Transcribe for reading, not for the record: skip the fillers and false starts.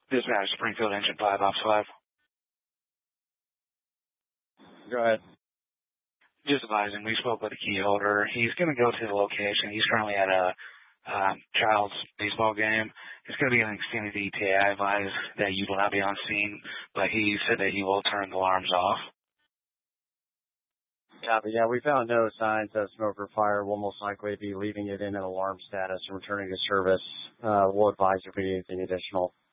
Dispatch, Springfield Engine 5, Ops 5. Go ahead. Just advising, we spoke with the key holder. He's going to go to the location. He's currently at a child's baseball game. It's going to be an extended ETA. I advise that you will not be on scene, but he said that he will turn the alarms off. Yeah, we found no signs of smoke or fire. We'll most likely be leaving it in an alarm status and returning to service. We'll advise if we need anything additional.